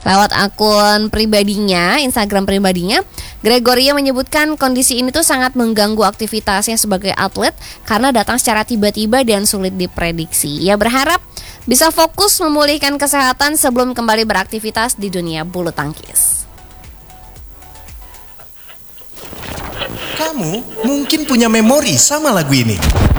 Lewat akun pribadinya, Instagram pribadinya, Gregoria menyebutkan kondisi ini tuh sangat mengganggu aktivitasnya sebagai atlet karena datang secara tiba-tiba dan sulit diprediksi. Ia berharap bisa fokus memulihkan kesehatan sebelum kembali beraktivitas di dunia bulu tangkis. Kamu mungkin punya memori sama lagu ini.